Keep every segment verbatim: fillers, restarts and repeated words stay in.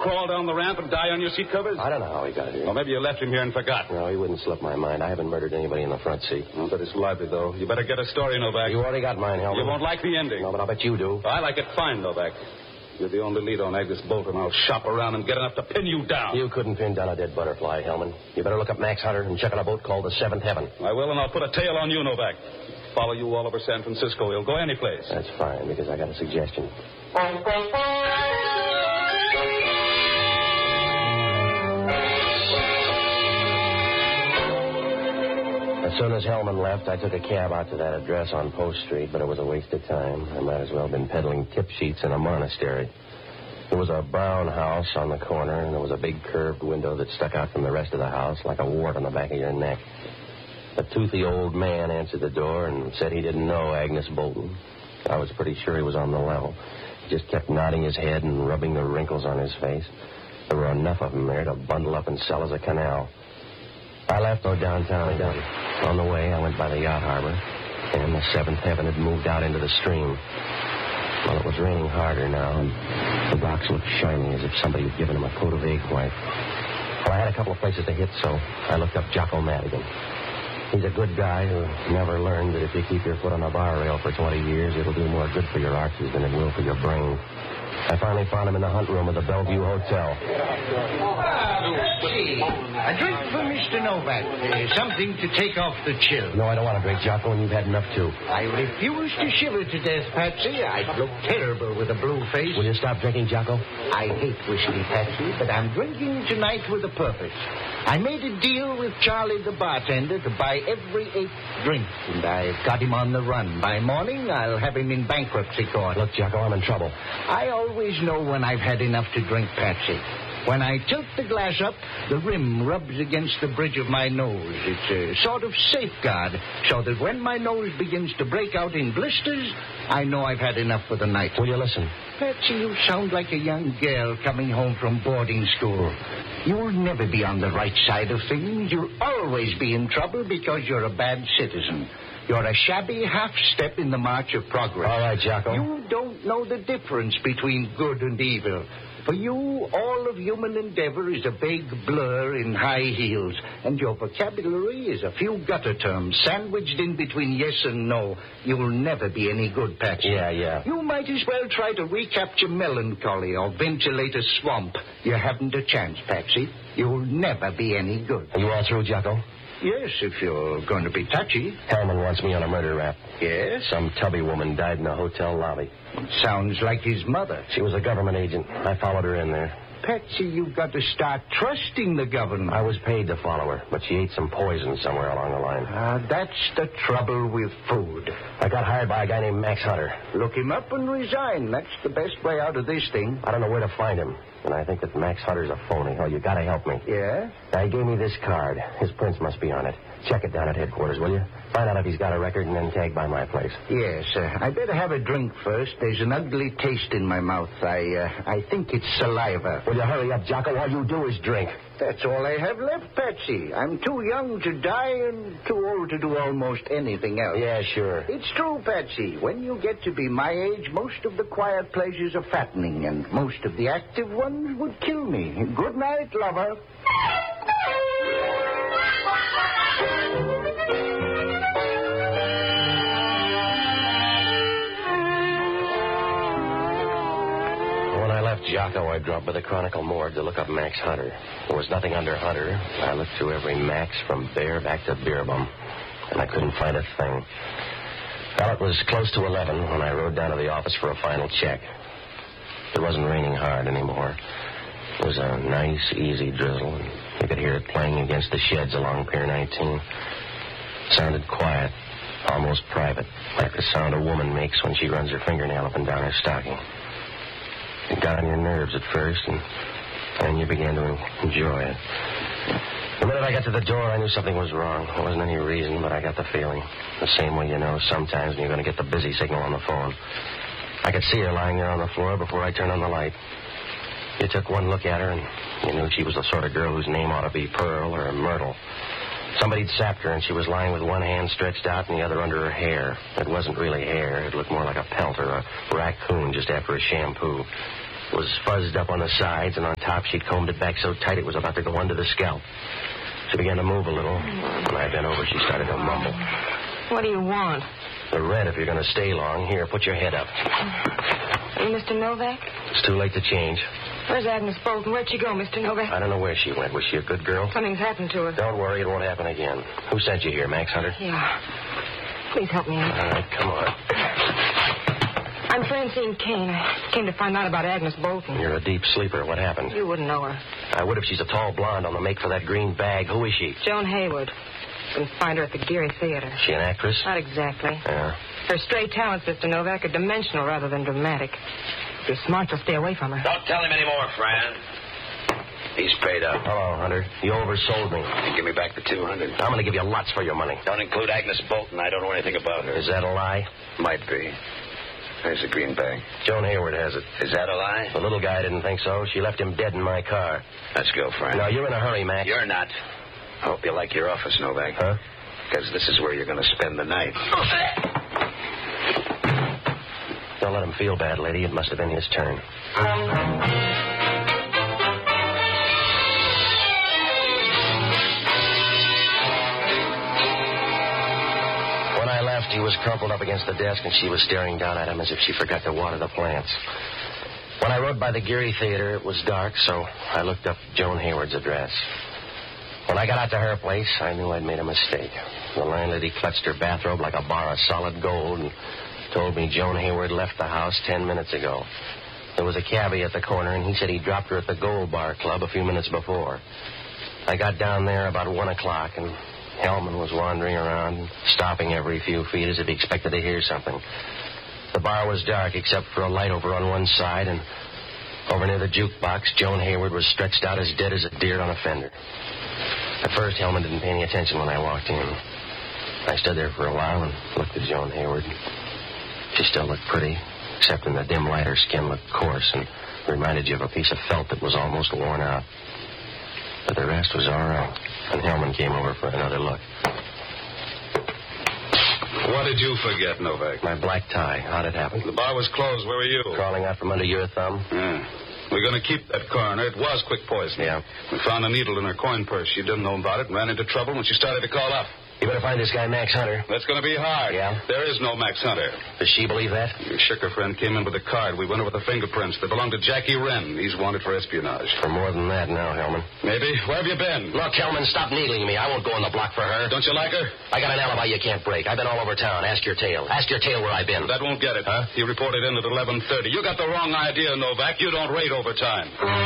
crawl down the ramp and die on your seat covers? I don't know how he got here. Well, maybe you left him here and forgot. No, he wouldn't slip my mind. I haven't murdered anybody in the front seat. Well, but it's lively, though. You better get a story, Novak. You already got mine, Helmut. You won't like the ending. No, but I'll bet you do. I like it fine, Novak. You're the only lead on Agnes Bolton. I'll shop around and get enough to pin you down. You couldn't pin down a dead butterfly, Hellman. You better look up Max Hunter and check on a boat called the Seventh Heaven. I will, and I'll put a tail on you, Novak. Follow you all over San Francisco. He'll go any place. That's fine, because I got a suggestion. As soon as Hellman left, I took a cab out to that address on Post Street, but it was a waste of time. I might as well have been peddling tip sheets in a monastery. There was a brown house on the corner, and there was a big curved window that stuck out from the rest of the house like a wart on the back of your neck. A toothy old man answered the door and said he didn't know Agnes Bolton. I was pretty sure he was on the level. He just kept nodding his head and rubbing the wrinkles on his face. There were enough of them there to bundle up and sell as a canal. I left though downtown again. On the way, I went by the yacht harbor, and the Seventh Heaven had moved out into the stream. Well, it was raining harder now, and the docks looked shiny as if somebody had given them a coat of egg white. Well, I had a couple of places to hit, so I looked up Jocko Madigan. He's a good guy who never learned that if you keep your foot on a bar rail for twenty years, it'll do more good for your arches than it will for your brain. I finally found him in the hunt room of the Bellevue Hotel. A drink for Mister Novak. Uh, something to take off the chill. No, I don't want a drink, Jocko, and you've had enough, too. I refuse to shiver to death, Patsy. I'd look terrible with a blue face. Will you stop drinking, Jocko? I hate whiskey, Patsy, but I'm drinking tonight with a purpose. I made a deal with Charlie the bartender to buy every eighth drink, and I've got him on the run. By morning, I'll have him in bankruptcy court. Look, Jocko, I'm in trouble. I always know when I've had enough to drink, Patsy. When I tilt the glass up, the rim rubs against the bridge of my nose. It's a sort of safeguard, so that when my nose begins to break out in blisters, I know I've had enough for the night. Will you listen? Patsy, you sound like a young girl coming home from boarding school. You'll never be on the right side of things. You'll always be in trouble because you're a bad citizen. You're a shabby half-step in the march of progress. All right, Jocko. You don't know the difference between good and evil. For you, all of human endeavor is a vague blur in high heels, and your vocabulary is a few gutter terms sandwiched in between yes and no. You'll never be any good, Patsy. Yeah, yeah. You might as well try to recapture melancholy or ventilate a swamp. You haven't a chance, Patsy. You'll never be any good. Are you all through, Jocko? Yes, if you're going to be touchy. Hellman wants me on a murder rap. Yes? Some tubby woman died in a hotel lobby. Sounds like his mother. She was a government agent. I followed her in there. Patsy, you've got to start trusting the government. I was paid to follow her, but she ate some poison somewhere along the line. Ah, uh, that's the trouble with food. I got hired by a guy named Max Hunter. Look him up and resign. That's the best way out of this thing. I don't know where to find him, and I think that Max Hunter's a phony. Oh, you got to help me. Yeah? Now, he gave me this card. His prints must be on it. Check it down at headquarters, will you? Find out if he's got a record and then tag by my place. Yes, uh, I better have a drink first. There's an ugly taste in my mouth. I, uh, I think it's saliva. Will you hurry up, Jocko? All you do is drink. That's all I have left, Patsy. I'm too young to die and too old to do almost anything else. Yeah, sure. It's true, Patsy. When you get to be my age, most of the quiet pleasures are fattening, and most of the active ones would kill me. Good night, lover. When I left Jocko, I dropped by the Chronicle morgue to look up Max Hunter. There was nothing under Hunter. I looked through every Max from Bear back to Beerbum, and I couldn't find a thing. Well, it was close to eleven when I rode down to the office for a final check. It wasn't raining hard anymore. It was a nice, easy drizzle, and you could hear it playing against the sheds along Pier nineteen. It sounded quiet, almost private, like the sound a woman makes when she runs her fingernail up and down her stocking. It got on your nerves at first, and then you began to enjoy it. The minute I got to the door, I knew something was wrong. There wasn't any reason, but I got the feeling. The same way you know sometimes when you're going to get the busy signal on the phone. I could see her lying there on the floor before I turned on the light. You took one look at her, and you knew she was the sort of girl whose name ought to be Pearl or Myrtle. Somebody'd sapped her, and she was lying with one hand stretched out and the other under her hair. It wasn't really hair. It looked more like a pelt or a raccoon just after a shampoo. was fuzzed up on the sides, and on top she'd combed it back so tight it was about to go under the scalp. She began to move a little. When I bent over, she started to mumble. What do you want? The rent, if you're going to stay long. Here, put your head up. Are you Mister Novak? It's too late to change. Where's Agnes Bolton? Where'd she go, Mister Novak? I don't know where she went. Was she a good girl? Something's happened to her. Don't worry, it won't happen again. Who sent you here, Max Hunter? Yeah. Please help me out. All right, come on. I'm Francine Kane. I came to find out about Agnes Bolton. You're a deep sleeper. What happened? You wouldn't know her. I would if she's a tall blonde on the make for that green bag. Who is she? Joan Hayward. You can find her at the Geary Theater. She an actress? Not exactly. Yeah. Her stray talents, Mister Novak, are dimensional rather than dramatic. If you're smart, you'll stay away from her. Don't tell him anymore, Fran. He's paid up. Hello, Hunter. You oversold me. Give me back the two hundred. I'm going to give you lots for your money. Don't include Agnes Bolton. I don't know anything about her. Is that a lie? Might be. There's the green bag. Joan Hayward has it. Is that a lie? The little guy didn't think so. She left him dead in my car. Let's go, Fran. Now, you're in a hurry, Mac. You're not. I hope you like your office, Novak. Huh? Because this is where you're going to spend the night. Don't let him feel bad, lady. It must have been his turn. When I left, he was crumpled up against the desk, and she was staring down at him as if she forgot to water the plants. When I rode by the Geary Theater, it was dark, so I looked up Joan Hayward's address. When I got out to her place, I knew I'd made a mistake. The landlady clutched her bathrobe like a bar of solid gold and told me Joan Hayward left the house ten minutes ago. There was a cabbie at the corner, and he said he dropped her at the Gold Bar Club a few minutes before. I got down there about one o'clock, and Hellman was wandering around, stopping every few feet as if he expected to hear something. The bar was dark except for a light over on one side, and over near the jukebox, Joan Hayward was stretched out as dead as a deer on a fender. At first, Hellman didn't pay any attention when I walked in. I stood there for a while and looked at Joan Hayward. She still looked pretty, except in the dim light her skin looked coarse and reminded you of a piece of felt that was almost worn out. But the rest was all right, and Hellman came over for another look. What did you forget, Novak? My black tie. How'd it happen? The bar was closed. Where were you? Crawling out from under your thumb? Yeah. We're going to keep that coroner. It was quick poison. Yeah. We found a needle in her coin purse. She didn't know about it and ran into trouble when she started to call up. You better find this guy, Max Hunter. That's going to be hard. Yeah? There is no Max Hunter. Does she believe that? Your Schicker friend came in with a card. We went over the fingerprints. They belong to Jackie Wren. He's wanted for espionage. For more than that now, Hellman. Maybe. Where have you been? Look, Hellman, stop needling me. I won't go on the block for her. Don't you like her? I got an alibi you can't break. I've been all over town. Ask your tail. Ask your tail where I've been. That won't get it. Huh? He reported in at eleven thirty. You got the wrong idea, Novak. You don't rate overtime.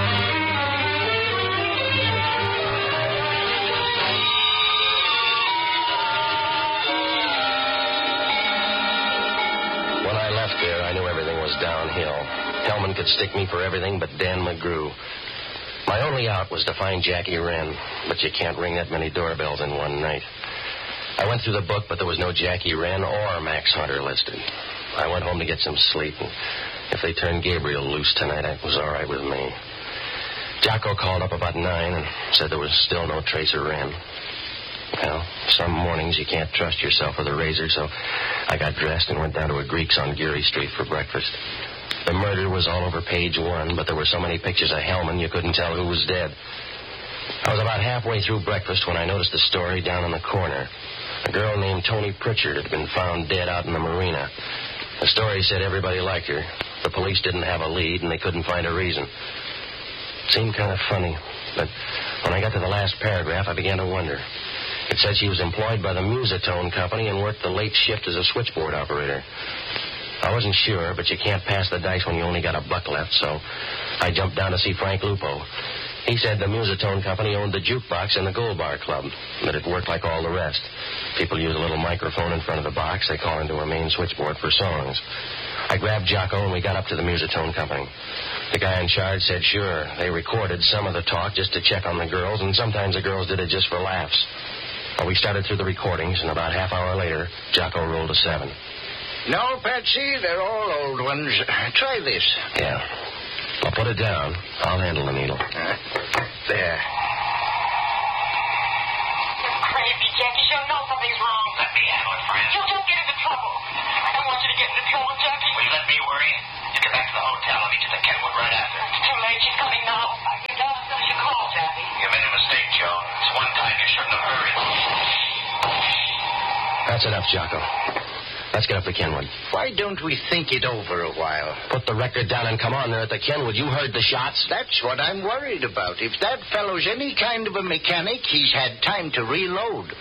There, I knew everything was downhill. Hellman could stick me for everything but Dan McGrew. My only out was to find Jackie Wren, but you can't ring that many doorbells in one night. I went through the book, but there was no Jackie Wren or Max Hunter listed. I went home to get some sleep, and if they turned Gabriel loose tonight, it was all right with me. Jocko called up about nine and said there was still no trace of Wren. Well, some mornings you can't trust yourself with a razor, so I got dressed and went down to a Greek's on Geary Street for breakfast. The murder was all over page one, but there were so many pictures of Hellman you couldn't tell who was dead. I was about halfway through breakfast when I noticed a story down in the corner. A girl named Toni Pritchard had been found dead out in the marina. The story said everybody liked her. The police didn't have a lead, and they couldn't find a reason. It seemed kind of funny, but when I got to the last paragraph, I began to wonder. It said she was employed by the Musitone Company and worked the late shift as a switchboard operator. I wasn't sure, but you can't pass the dice when you only got a buck left, so I jumped down to see Frank Lupo. He said the Musitone Company owned the jukebox in the Gold Bar Club, that it worked like all the rest. People use a little microphone in front of the box. They call into a main switchboard for songs. I grabbed Jocko, and we got up to the Musitone Company. The guy in charge said, sure, they recorded some of the talk just to check on the girls, and sometimes the girls did it just for laughs. Well, we started through the recordings, and about half hour later, Jocko rolled a seven. No, Patsy, they're all old ones. Try this. Yeah. I'll put it down. I'll handle the needle. Uh, there. You crazy Jackie, she'll know something's wrong. Let me handle it, friend. She'll just get into trouble. I don't want you to get into trouble, Jackie. Will you let me worry? You get back to the hotel. I'll meet you at the Kenwood right after. It's too late. She's coming now. I can tell her she call, Jackie. You made a mistake, Joe. It's one time you shouldn't have hurried. That's enough, Jocko. Let's get up to Kenwood. Why don't we think it over a while? Put the record down and come on there at the Kenwood. You heard the shots. That's what I'm worried about. If that fellow's any kind of a mechanic, he's had time to reload.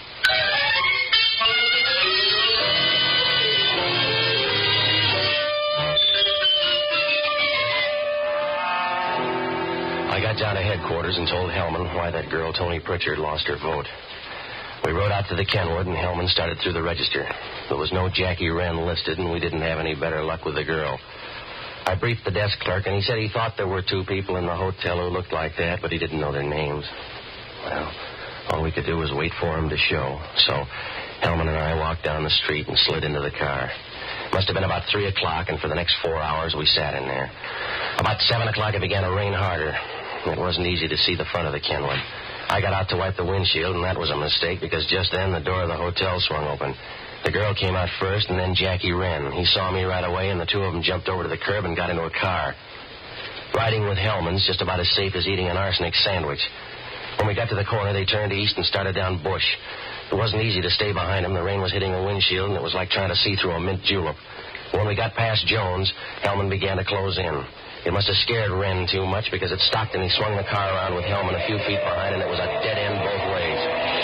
I got down to headquarters and told Hellman why that girl, Tony Pritchard, lost her vote. We rode out to the Kenwood, and Hellman started through the register. There was no Jackie Wren listed, and we didn't have any better luck with the girl. I briefed the desk clerk, and he said he thought there were two people in the hotel who looked like that, but he didn't know their names. Well, all we could do was wait for him to show. So Hellman and I walked down the street and slid into the car. It must have been about three o'clock, and for the next four hours we sat in there. About seven o'clock it began to rain harder. It wasn't easy to see the front of the Kenwood. I got out to wipe the windshield, and that was a mistake because just then the door of the hotel swung open. The girl came out first, and then Jackie Wren. He saw me right away, and the two of them jumped over to the curb and got into a car. Riding with Hellman's just about as safe as eating an arsenic sandwich. When we got to the corner, they turned east and started down Bush. It wasn't easy to stay behind them. The rain was hitting the windshield, and it was like trying to see through a mint julep. When we got past Jones, Hellman began to close in. It must have scared Wren too much because it stopped and he swung the car around with Hellman a few feet behind, and it was a dead end both ways.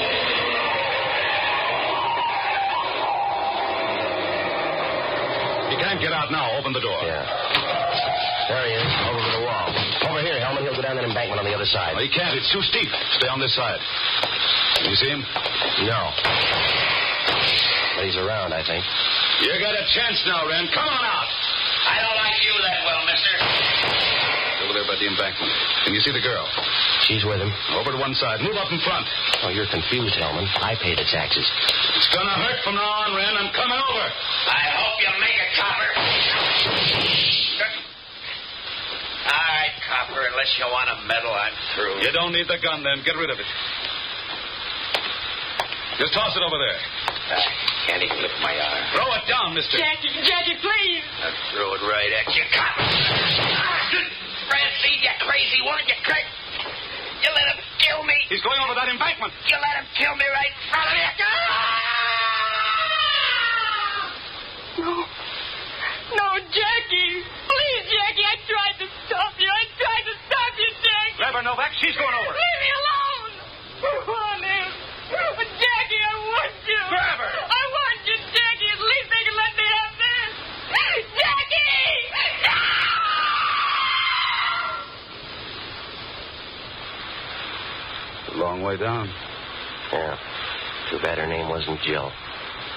You can't get out now. Open the door. Yeah. There he is, over to the wall. Over here, Hellman. He'll go down that embankment on the other side. No, he can't. It's too steep. Stay on this side. Can you see him? No. But he's around, I think. You got a chance now, Wren. Come on out. I don't like you that well, mister. Over there by the embankment. Can you see the girl? She's with him. Over to one side. Move up in front. Oh, you're confused, Hellman. I pay the taxes. It's gonna hurt from now on, Wren. I'm coming over. I hope you make it, Copper. All right, Copper, unless you want a medal, I'm through. You don't need the gun, then. Get rid of it. Just toss it over there. I can't even lift my arm. Throw it down, mister. Jackie, Jackie, please. I threw it right at you, Copper. Francine, you crazy one, you crazy. You let him kill me. He's going over that embankment. You let him kill me right in front of you. No. No, Jackie. Please, Jackie, I tried to stop you. I tried to stop you, Jackie. Grab her, Novak. She's going over. Leave me alone. Come on in. Jackie, I want you. Grab her. I want you, Jackie. At least they can let me have this. Jackie! A long way down. Yeah. Too bad her name wasn't Jill.